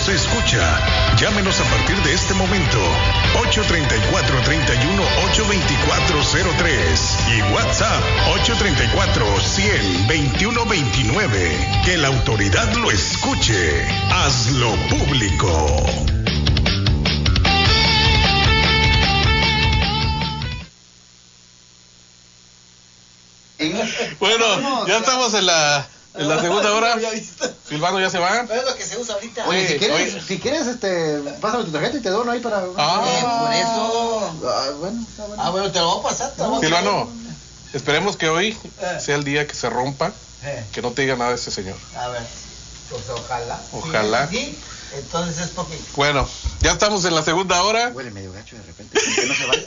nos escucha. Llámenos a partir de este momento. 834-31-824-03 y WhatsApp 834-100-2129. Que la autoridad lo escuche. Hazlo público. Bueno, ya estamos en la segunda hora. Silvano ya se va. Pero es lo que se usa ahorita. Oye, si quieres, pásame tu tarjeta y te dono ahí para... por eso. Bueno, está bueno. Bueno, te lo voy a pasar. Silvano, esperemos que hoy sea el día que se rompa, que no te diga nada de ese señor. A ver, pues ojalá. Ojalá. Sí, entonces es porque... Bueno, ya estamos en la segunda hora. Huele medio gacho de repente, ¿por qué no se vaya?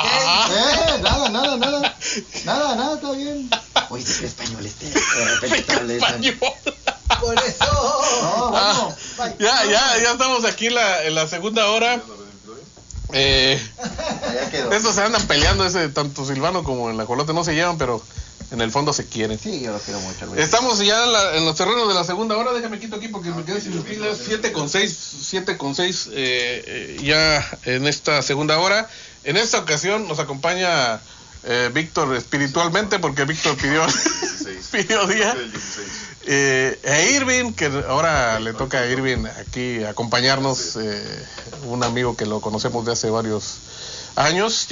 Nada, está bien. Oye, ¿qué español de repente te habla Español. Por eso. No, bueno. Ya estamos aquí en la segunda hora. Ya quedó. Estos se andan peleando, tanto Silvano como el Ajolote no se llevan, pero en el fondo se quieren. Sí, yo lo quiero mucho. Güey. Estamos ya en los terrenos de la segunda hora. Déjame quito aquí porque me quedé sin pilas. 7:06 ya en esta segunda hora. En esta ocasión nos acompaña Víctor espiritualmente, porque Víctor pidió día. Irving, que ahora le toca a Irving aquí acompañarnos, un amigo que lo conocemos de hace varios años,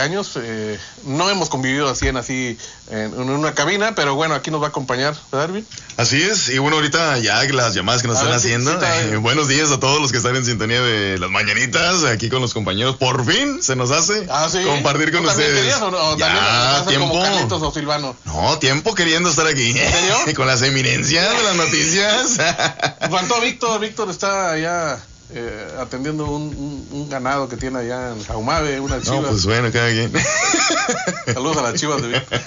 no hemos convivido así en una cabina, pero bueno, aquí nos va a acompañar, ¿verdad, Irving? Así es, y bueno, ahorita ya las llamadas que nos están haciendo, buenos días a todos los que están en sintonía de las mañanitas, aquí con los compañeros, por fin se nos hace compartir con ustedes. ¿Querías o ya, tiempo. Como Carlitos tiempo. o Silvano? No, tiempo queriendo estar aquí. ¿En serio? Con las eminencias de las noticias. Faltó Víctor está allá atendiendo un ganado que tiene allá en Jaumabe, una chiva. No, pues bueno, cada quien. Saludos a las chivas de Víctor.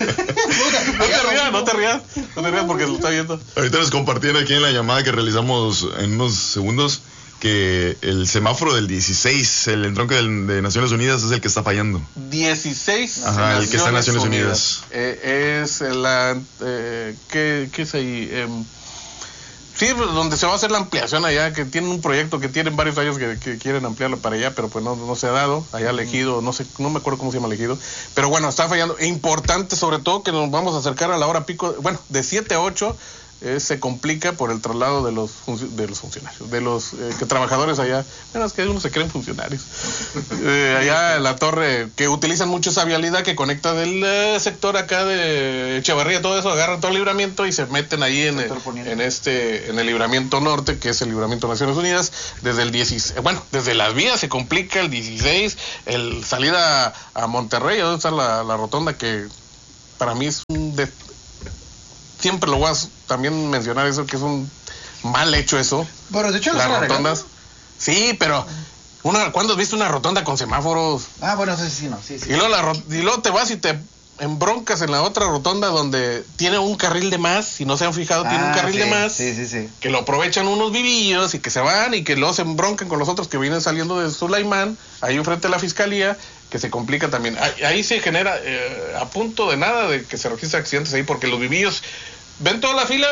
No te rías porque lo está viendo. Ahorita nos compartían aquí en la llamada que realizamos en unos segundos que el semáforo del 16, el entronque de Naciones Unidas, es el que está fallando. 16. Ajá, el que está en Naciones Unidas. Es la ¿qué es ahí? Sí, donde se va a hacer la ampliación allá, que tienen un proyecto que tienen varios años que quieren ampliarlo para allá, pero pues no se ha dado, allá elegido, no me acuerdo cómo se llama elegido, pero bueno, está fallando. E importante sobre todo que nos vamos a acercar a la hora pico, bueno, de 7 a 8, se complica por el traslado de los funcionarios, de los trabajadores allá. Bueno, es que unos se creen funcionarios. Allá en la torre, que utilizan mucho esa vialidad que conecta del sector acá de Echevarría, todo eso, agarran todo el libramiento y se meten ahí en el libramiento norte, que es el libramiento Naciones Unidas, desde el 16, bueno, desde las vías se complica el 16, el salida a Monterrey, donde está la rotonda, que para mí es siempre lo voy a también mencionar eso, que es un mal hecho eso. Bueno, de hecho las rotondas. Sí, pero ¿cuándo has visto una rotonda con semáforos? Ah, bueno, sí. Y luego te vas y te embroncas en la otra rotonda donde tiene un carril de más, si no se han fijado, tiene un carril de más. Sí. Que lo aprovechan unos vivillos y que se van y que luego se embroncan con los otros que vienen saliendo de Sulaimán, ahí enfrente de la fiscalía, que se complica también. Ahí se genera, a punto de nada de que se registren accidentes ahí, porque los vivillos ven toda la fila